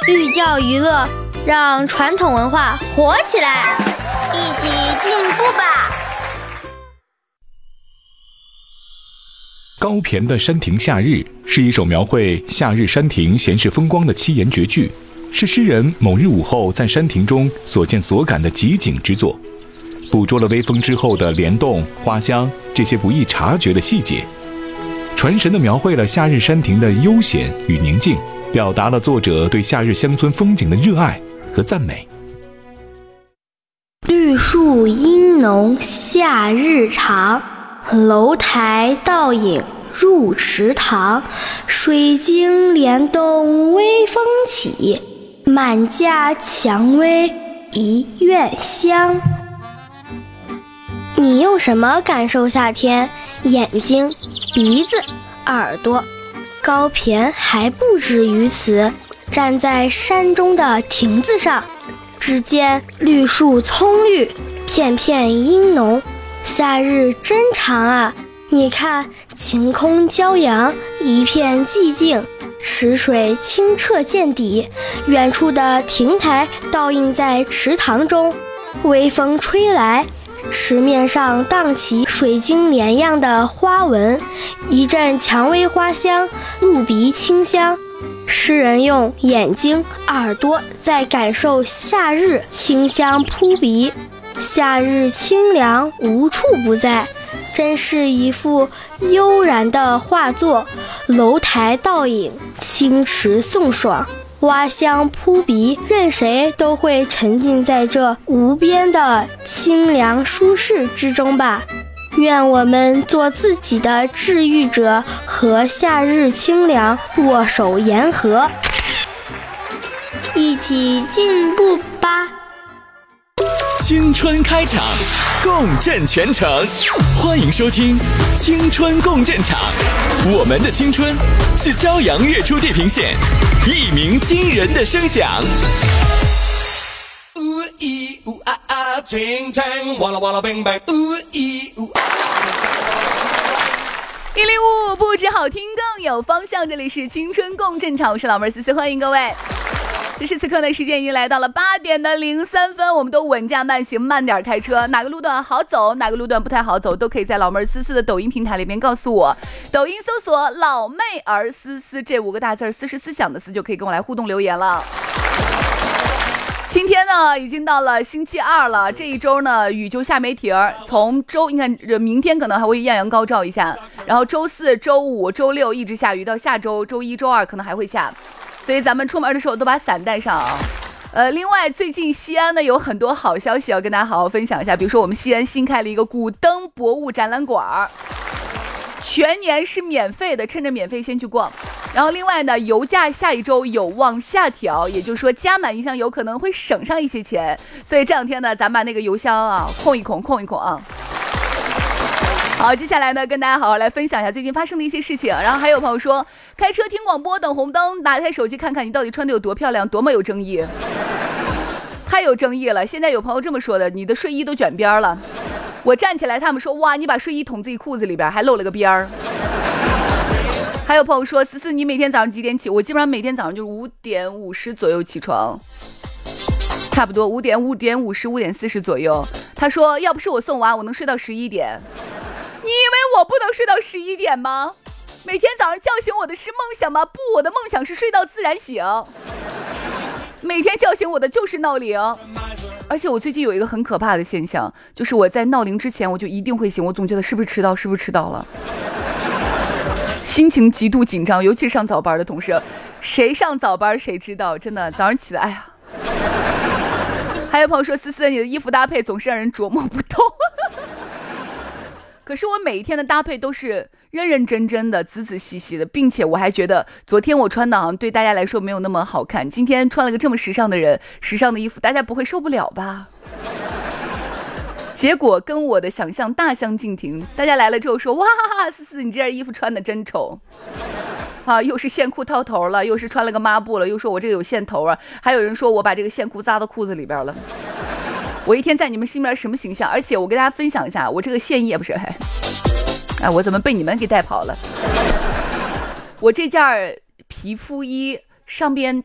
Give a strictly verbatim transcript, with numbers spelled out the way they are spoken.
寓教于乐，让传统文化活起来，一起进步吧。 高骈的《山亭夏日》是一首描绘夏日山亭闲适风光的七言绝句，是诗人某日午后在山亭中所见所感的极景之作，捕捉了微风之后的莲动、花香这些不易察觉的细节，传神地描绘了夏日山亭的悠闲与宁静，表达了作者对夏日乡村风景的热爱和赞美。 绿树阴浓夏日长，楼台倒影入池塘。水晶帘动微风起，满架蔷薇一院香。你用什么感受夏天？眼睛、鼻子、耳朵。高骈还不止于此，站在山中的亭子上，只见绿树葱绿，片片阴浓。夏日真长啊！你看，晴空骄阳，一片寂静，池水清澈见底，远处的亭台倒映在池塘中，微风吹来，池面上荡起水晶帘样的花纹，一阵蔷薇花香，入鼻清香。诗人用眼睛、耳朵在感受夏日清香扑鼻，夏日清凉无处不在，真是一幅悠然的画作。楼台倒影，清池送爽，花香扑鼻，任谁都会沉浸在这无边的清凉舒适之中吧。愿我们做自己的治愈者，和夏日清凉握手言和，一起进步吧。 青春开场，共振全城，欢迎收听青春共振场。我们的青春是朝阳月出地平线，一鸣惊人的声响。 一零五五不止好听更有方向，这里是青春共振场，我是老妹儿思思，欢迎各位。此时此刻呢，时间已经来到了八点的零三分，我们都稳驾慢行，慢点开车。哪个路段好走，哪个路段不太好走，都可以在老妹儿思思的抖音平台里面告诉我。抖音搜索“老妹儿思思”这五个大字，思是思想的思，就可以跟我来互动留言了。今天呢，已经到了星期二了，这一周呢，雨就下没停儿。从周，你看，明天可能还会艳阳高照一下，然后周四周五周六一直下雨，到下周周一周二可能还会下，所以咱们出门的时候都把伞带上啊。呃，另外最近西安呢有很多好消息要跟大家好好分享一下，比如说我们西安新开了一个古灯博物展览馆，全年是免费的，趁着免费先去逛。然后另外呢，油价下一周有望下调，也就是说加满一箱油可能会省上一些钱，所以这两天呢，咱把那个油箱啊控一控，控一控啊。好，接下来呢，跟大家好好来分享一下最近发生的一些事情。然后还有朋友说，开车听广播等红灯，打开手机看看你到底穿的有多漂亮，多么有争议，太有争议了。现在有朋友这么说的，你的睡衣都卷边了。我站起来，他们说哇，你把睡衣捅自己裤子里边，还露了个边儿。还有朋友说，思思你每天早上几点起？我基本上每天早上就是五点五十左右起床，差不多五点五点五十五点四十左右。他说要不是我送娃，我能睡到十一点。你以为我不能睡到十一点吗？每天早上叫醒我的是梦想吗？不，我的梦想是睡到自然醒。每天叫醒我的就是闹铃。而且我最近有一个很可怕的现象，就是我在闹铃之前我就一定会醒，我总觉得是不是迟到是不是迟到了，心情极度紧张，尤其是上早班的同事，谁上早班谁知道，真的早上起来哎呀。还有朋友说，思思你的衣服搭配总是让人琢磨不透。可是我每一天的搭配都是认认真真的，仔仔细细的，并且我还觉得昨天我穿的好像对大家来说没有那么好看，今天穿了个这么时尚的人，时尚的衣服，大家不会受不了吧？结果跟我的想象大相径庭，大家来了之后说，哇，思思你这件衣服穿的真丑啊，又是线裤套头了，又是穿了个抹布了，又说我这个有线头啊，还有人说我把这个线裤扎到裤子里边了。我一天在你们心里面什么形象？而且我跟大家分享一下，我这个线叶不是，哎，我怎么被你们给带跑了？我这件皮肤衣上边